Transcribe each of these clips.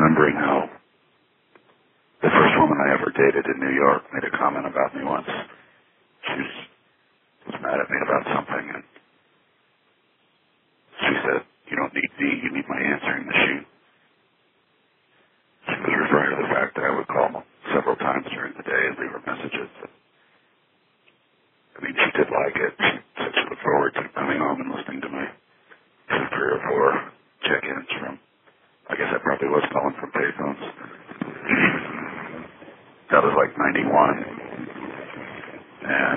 remembering how the first woman I ever dated in New York made a comment about me once. She was mad at me about something, and she said, "You don't need me, you need my answering machine." She was referring to the fact that I would call several times during the day and leave her messages. I mean, she did like it. She said she looked forward to coming home and listening to my 3 or 4 check-ins from, I guess I probably was calling from payphones. That was like 91. And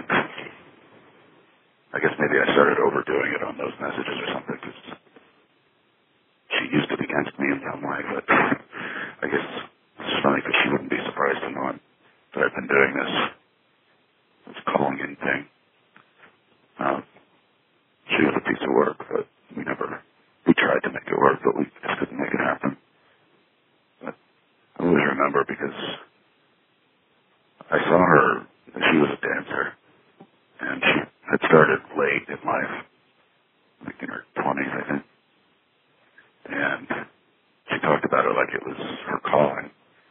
I guess maybe I started overdoing it on those messages or something, because she used it against me in some way, but I guess it's just funny because she wouldn't be surprised to know that I've been doing this calling in thing. She was a piece of work, but we tried to make it work, but we just couldn't make it happen. But I always remember because I saw her, she was a dancer, and she had started late in life, like in her 20s, I think. And she talked about it like it was her calling.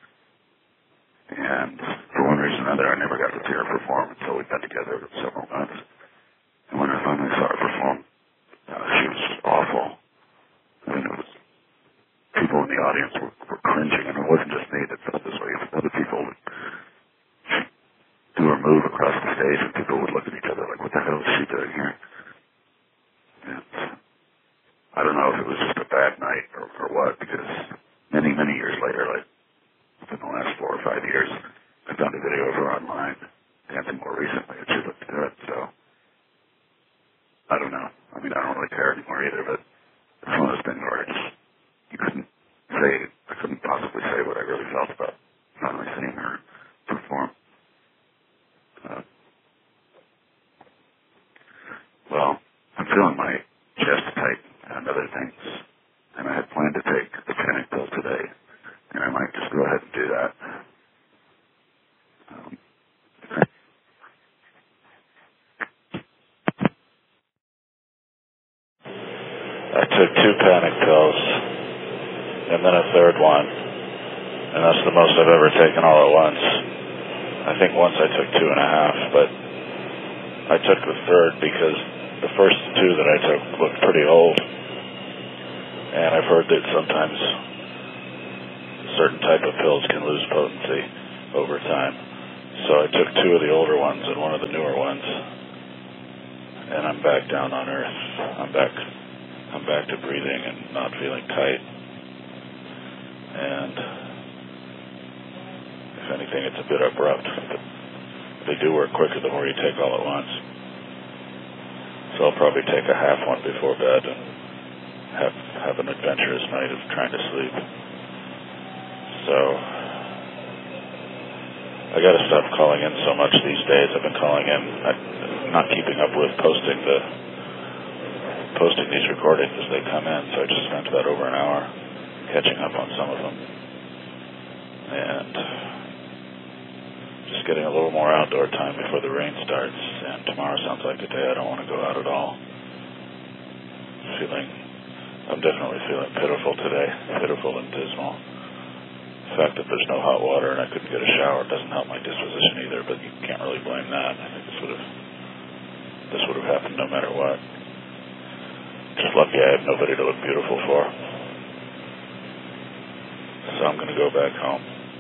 And for one reason or another, I never got to see her perform until we'd been together several months. And when I finally saw her perform, she was awful. I mean, it was, people in the audience were cringing, and it wasn't just me that felt this way. Other people would do her move across the stage, and people would look at each other like, what the hell is she doing here? And I don't know if it was just a bad night or what, because many, many years later, like within the last 4 or 5 years, I found a video of her online dancing more recently, and she looked good, so I don't know. I mean, I don't really care anymore either, but it's one of those things where I couldn't possibly say what I really felt about finally seeing her perform. Well, I'm feeling my chest tight and other things, and I had planned to take the panic pill today, and I might just go ahead and do that. I took 2 panic pills, and then a 3rd one, and that's the most I've ever taken all at once. I think once I took 2.5, but I took the 3rd because the first 2 that I took looked pretty old, and I've heard that sometimes certain type of pills can lose potency over time. So I took 2 of the older ones and 1 of the newer ones, and I'm back down on earth. I'm back to breathing and not feeling tight. And if anything, it's a bit abrupt, but they do work quicker the more you take all at once. So I'll probably take a half one before bed and have an adventurous night of trying to sleep. So I got to stop calling in so much these days. I've been calling in, not keeping up with posting these recordings as they come in, so I just spent about over an hour catching up on some of them. And just getting a little more outdoor time before the rain starts, and tomorrow sounds like a day I don't want to go out at all. I'm definitely feeling pitiful today, pitiful and dismal. The fact that there's no hot water and I couldn't get a shower doesn't help my disposition either, but you can't really blame that. I think this would have happened no matter what. Just lucky I have nobody to look beautiful for. So I'm going to go back home.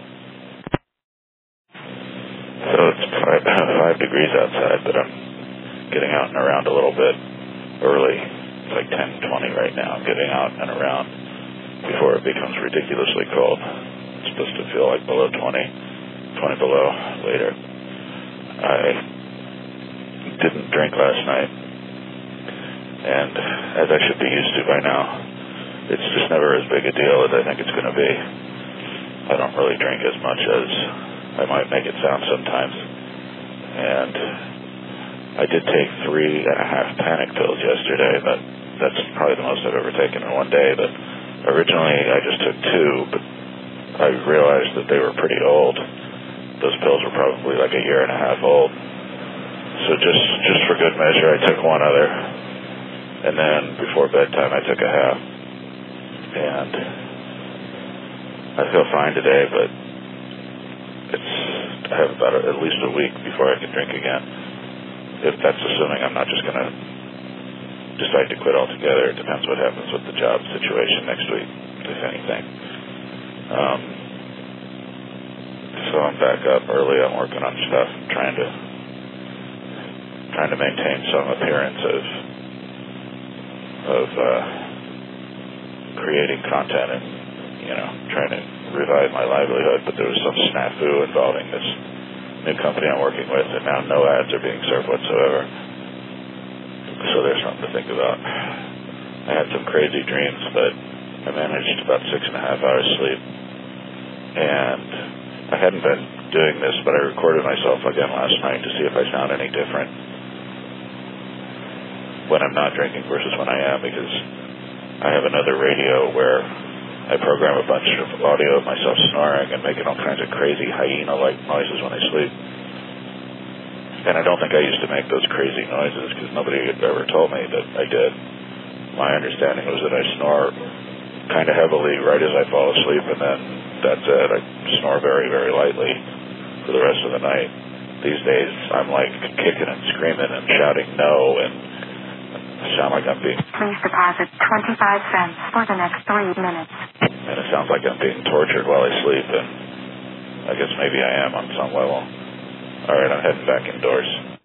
So it's 5 degrees outside, but I'm getting out and around a little bit early. It's like 10:20 right now. I'm getting out and around before it becomes ridiculously cold. It's supposed to feel like below 20 below later. I didn't drink last night, and as I should be used to by now, it's just never as big a deal as I think it's going to be. I don't really drink as much as I might make it sound sometimes. And I did take 3.5 panic pills yesterday, but that's probably the most I've ever taken in one day. But originally I just took 2, but I realized that they were pretty old. Those pills were probably like 1.5 years old. So just for good measure, I took 1 other. And then before bedtime, I took a half. And I feel fine today, but I have about at least a week before I can drink again. If that's assuming I'm not just going to decide to quit altogether. It depends what happens with the job situation next week, if anything. So I'm back up early. I'm working on stuff, trying to maintain some appearance of creating content and, trying to revive my livelihood. But there was some snafu involving this new company I'm working with, and now no ads are being served whatsoever. So there's something to think about. I had some crazy dreams, but I managed about 6.5 hours sleep. And I hadn't been doing this, but I recorded myself again last night to see if I sound any different when I'm not drinking versus when I am, because I have another radio where I program a bunch of audio of myself snoring and making all kinds of crazy hyena-like noises when I sleep. And I don't think I used to make those crazy noises because nobody had ever told me that I did. My understanding was that I snore kind of heavily right as I fall asleep, and then that's it. I snore very, very lightly for the rest of the night. These days, I'm like kicking and screaming and shouting no, and I sound like I'm being... Please deposit 25 cents for the next 3 minutes. And it sounds like I'm being tortured while I sleep, and I guess maybe I am on some level. All right, I'm heading back indoors.